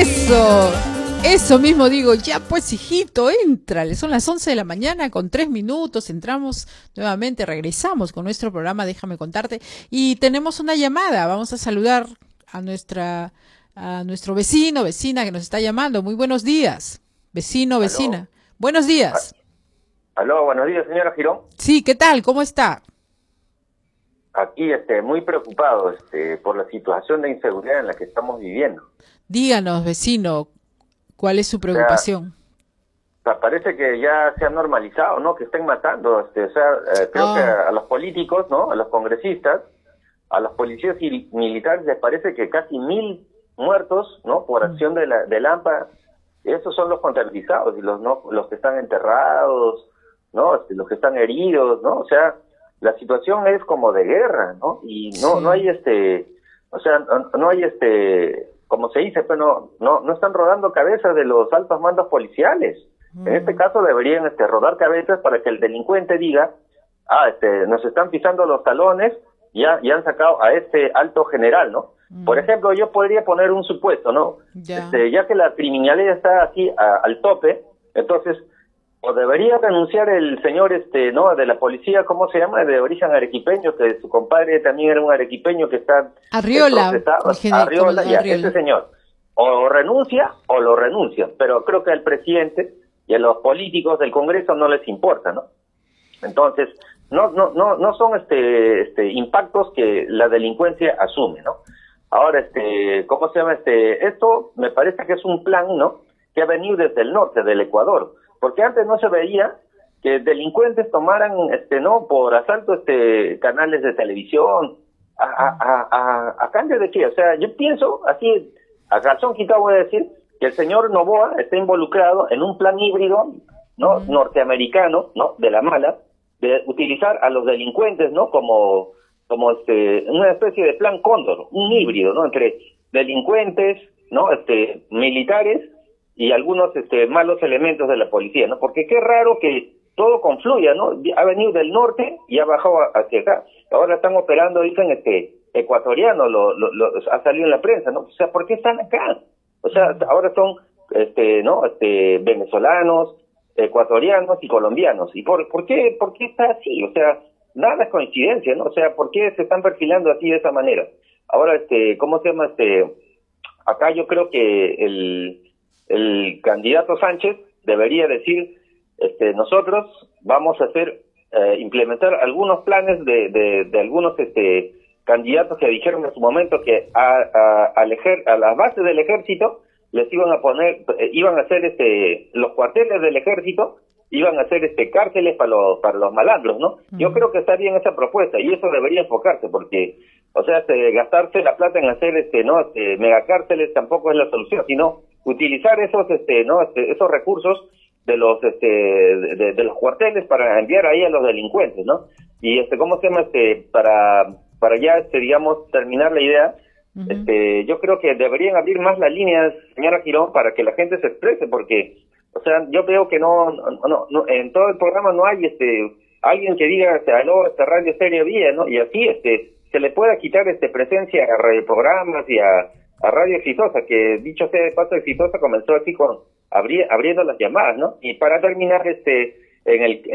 Eso mismo digo, ya pues hijito, éntrale, son las 11 de la mañana con 3 minutos, entramos nuevamente, regresamos con nuestro programa Déjame Contarte y tenemos una llamada, vamos a saludar a nuestro vecina que nos está llamando. Muy buenos días, vecino, vecina. ¿Aló? Buenos días. Aló, buenos días, señora Girón. Sí, ¿qué tal? ¿Cómo está? Aquí, muy preocupado, por la situación de inseguridad en la que estamos viviendo. Díganos, vecino, ¿cuál es su O sea, preocupación? parece que ya se ha normalizado, ¿no? Que estén matando, creo que a los políticos, ¿no? A los congresistas, a los policías y militares les parece que casi 1000 muertos, ¿no? Por acción del AMPA, esos son los contabilizados y los que están enterrados, ¿no? Los que están heridos, ¿no? O sea, la situación es como de guerra, ¿no? Y no hay no hay como se dice, pues no están rodando cabezas de los altos mandos policiales. En este caso deberían rodar cabezas para que el delincuente diga, nos están pisando los talones, ya han sacado a este alto general, ¿no? Por ejemplo, yo podría poner un supuesto, ¿no? Ya que la criminalidad está aquí al tope, entonces o debería renunciar el señor no, de la policía, ¿cómo se llama? De origen arequipeño, que su compadre también era un arequipeño que está Arriola, Arriola, ya, ese señor o renuncia o lo renuncia, pero creo que al presidente y a los políticos del Congreso no les importa, ¿no? Entonces, no son impactos que la delincuencia asume, ¿no? Ahora, ¿cómo se llama? Esto me parece que es un plan, ¿no? Que ha venido desde el norte, del Ecuador, porque antes no se veía que delincuentes tomaran, ¿no? Por asalto, canales de televisión, a cambio de qué, o sea, yo pienso, así, a calzón quitado voy a decir, que el señor Noboa está involucrado en un plan híbrido, ¿no? Norteamericano, ¿no? De la mala, de utilizar a los delincuentes, ¿no? Como una especie de plan cóndor, un híbrido, ¿no? Entre delincuentes, ¿no? Militares y algunos malos elementos de la policía, ¿no? Porque qué raro que todo confluya, ¿no? Ha venido del norte y ha bajado hacia acá. Ahora están operando, dicen, ecuatorianos, ha salido en la prensa, ¿no? O sea, ¿por qué están acá? O sea, ahora son, ¿no? Venezolanos, ecuatorianos y colombianos. ¿Y por qué está así? O sea, nada es coincidencia, ¿no? O sea, ¿por qué se están perfilando así de esa manera? Ahora, ¿cómo se llama? Acá yo creo que el candidato Sánchez debería decir, nosotros vamos a implementar algunos planes de algunos candidatos que dijeron en su momento que a las bases del ejército les iban a hacer los cuarteles del ejército iban a hacer cárceles para los malandros, ¿no? Yo creo que está bien esa propuesta y eso debería enfocarse porque, o sea, gastarse la plata en hacer megacárceles tampoco es la solución, sino utilizar esos esos recursos de los de los cuarteles para enviar ahí a los delincuentes, ¿no? Y ¿cómo se llama? Para ya digamos terminar la idea, yo creo que deberían abrir más las líneas, señora Girón, para que la gente se exprese, porque o sea, yo veo que no en todo el programa no hay alguien que diga aló, Radio Estéreo Vía, ¿no? Y así se le pueda quitar presencia a radioprogramas y a Radio Exitosa, que dicho sea de paso, Exitosa comenzó así con abriendo las llamadas, ¿no? Y para terminar en